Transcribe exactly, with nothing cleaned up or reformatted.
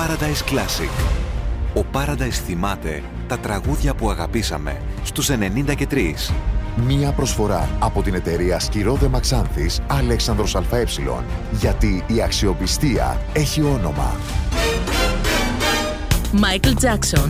Paradise Classic. Ο Paradise θυμάται τα τραγούδια που αγαπήσαμε στους ενενήντα και τρία. Μία προσφορά από την εταιρεία Σκυρόδε Μαξάνθης Αλέξανδρος ΑΕ. Γιατί η αξιοπιστία έχει όνομα. Michael Jackson.